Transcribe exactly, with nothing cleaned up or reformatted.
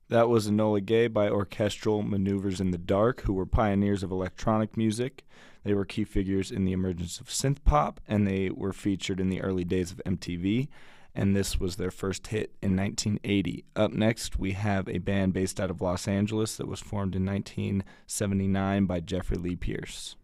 That was Enola Gay by Orchestral Maneuvers in the Dark, who were pioneers of electronic music. They were key figures in the emergence of synth pop, and they were featured in the early days of M T V. And this was their first hit in nineteen eighty. Up next, we have a band based out of Los Angeles that was formed in nineteen seventy-nine by Jeffrey Lee Pierce.